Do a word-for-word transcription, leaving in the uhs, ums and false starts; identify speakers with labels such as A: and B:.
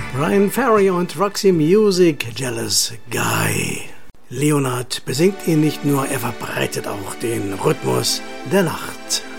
A: Bryan Ferry und Roxy Music, Jealous Guy. Leonard besingt ihn nicht nur, er verbreitet auch den Rhythmus der Nacht.